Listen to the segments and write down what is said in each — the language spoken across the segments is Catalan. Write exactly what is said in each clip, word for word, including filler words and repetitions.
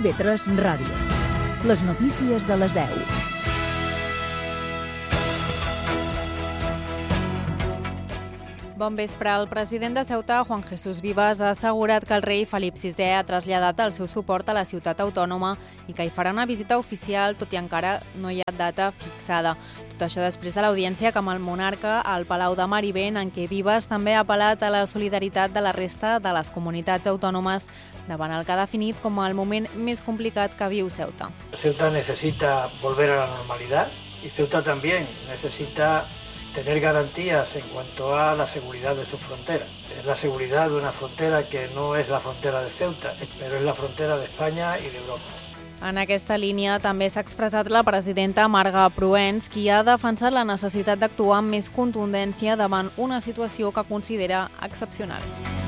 I V tres Ràdio. Les notícies de les deu. Bon vespre. El president de Ceuta, Juan Jesús Vivas, ha assegurat que el rei Felip sisè ha traslladat el seu suport a la ciutat autònoma i que hi farà una visita oficial, tot i encara no hi ha data fixada. Tot això després de l'audiència que amb el monarca al Palau de Marivent, en què Vivas també ha apel·lat a la solidaritat de la resta de les comunitats autònomes davant el que ha definit com el moment més complicat que viu Ceuta. Ceuta necesita volver a la normalidad y Ceuta también necesita tener garantías en cuanto a la seguridad de sus fronteras. Es la seguridad de una frontera que no es la frontera de Ceuta, pero es la frontera de España y de Europa. En aquesta línia també s'ha expressat la presidenta Marga Proens, qui ha defensat la necessitat d'actuar amb més contundència davant una situació que considera excepcional.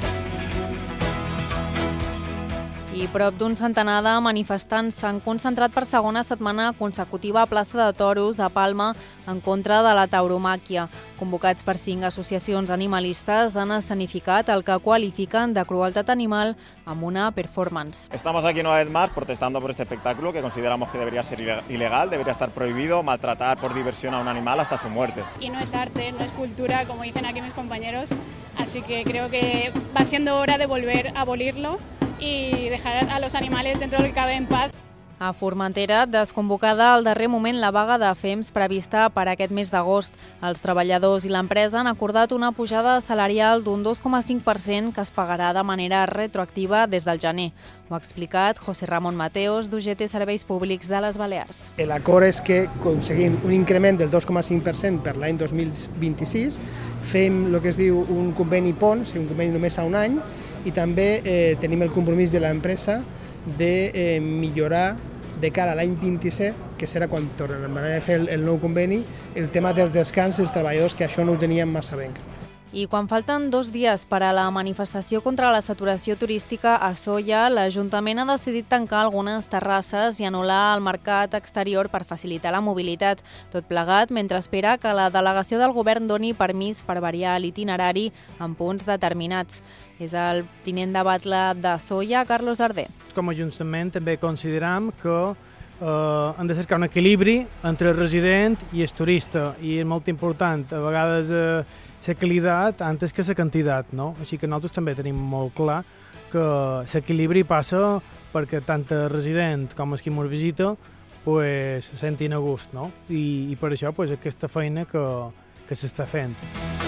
I prop d'un centenar de manifestants s'han concentrat per segona setmana consecutiva a plaça de Toros, a Palma, en contra de la tauromàquia. Convocats per cinc associacions animalistes, han escenificat el que qualifiquen de crueltat animal amb una performance. Estamos aquí una vez más protestando por este espectáculo que consideramos que debería ser ilegal, debería estar prohibido maltratar por diversión a un animal hasta su muerte. Y no es arte, no es cultura, como dicen aquí mis compañeros, así que creo que va siendo hora de volver a abolirlo i dejar a los animales dentro del que cabe en paz. A Formentera, desconvocada al darrer moment la vaga de F E M S prevista per aquest mes d'agost. Els treballadors i l'empresa han acordat una pujada salarial d'un dos coma cinc per cent que es pagarà de manera retroactiva des del gener. Ho ha explicat José Ramón Mateos, d'U G T Serveis Públics de les Balears. L'acord és que aconseguim un increment del dos coma cinc per cent per l'any dos mil vint-i-sis, fem el que es diu un conveni pont, un conveni només a un any, i també eh, tenim el compromís de l'empresa de eh, millorar de cara a l'any vint-i-set, que serà quan tornem a fer el, el nou conveni, el tema dels descans dels treballadors, que això no ho teníem massa ben. I quan falten dos dies per a la manifestació contra la saturació turística a Sóller, l'Ajuntament ha decidit tancar algunes terrasses i anul·lar el mercat exterior per facilitar la mobilitat. Tot plegat mentre espera que la delegació del govern doni permís per variar l'itinerari en punts determinats. És el tinent de batlle de Sóller, Carlos Arder. Com a Ajuntament també consideram que eh, hem de cercar un equilibri entre el resident i el turista, i és molt important a vegades eh, la qualitat antes que la quantitat, no? Així que nosaltres també tenim molt clar que l'equilibri passa perquè tant el resident com el qui ens visita pues, se sentin a gust, no? I, i per això pues, aquesta feina que, que s'està fent.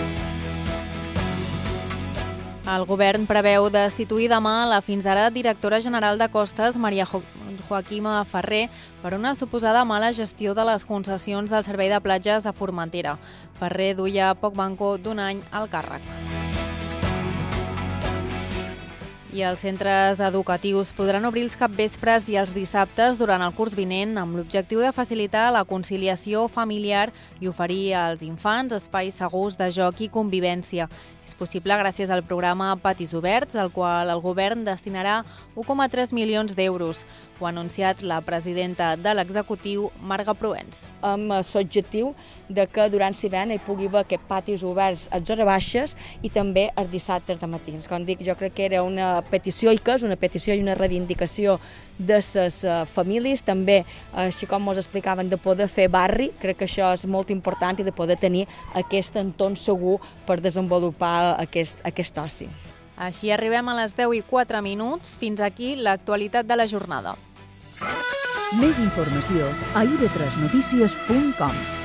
El govern preveu destituir demà la fins ara directora general de Costes, Maria jo Joaquima Ferrer, per una suposada mala gestió de les concessions del servei de platges a Formentera. Ferrer duia poc manco d'un any al càrrec. I els centres educatius podran obrir els capvespres i els dissabtes durant el curs vinent amb l'objectiu de facilitar la conciliació familiar i oferir als infants espais segurs de joc i convivència. És possible gràcies al programa Patis Oberts, al qual el govern destinarà un coma tres milions d'euros. Ho ha anunciat la presidenta de l'executiu, Marga Proens. Amb l'objectiu de que durant l'hivern hi pugui haver aquests patis oberts a les hores baixes i també els dissabtes de matins. Com dic, jo crec que era una petició i que és una petició i una reivindicació de les famílies, també, així com ens explicaven, de poder fer barri, crec que això és molt important, i de poder tenir aquest entorn segur per desenvolupar aquest, aquest oci. Així arribem a les deu i quatre minuts. Fins aquí l'actualitat de la jornada. Més informació a i ve tres notícies punt com.